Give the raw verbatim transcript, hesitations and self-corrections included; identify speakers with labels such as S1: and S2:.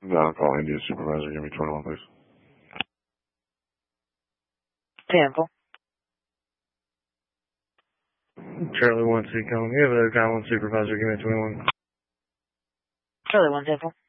S1: No, call India supervisor. Give me twenty-one, please.
S2: Temple.
S3: Charlie one, C calling. You have a guy one supervisor. Give me twenty-one.
S2: Charlie one, Temple.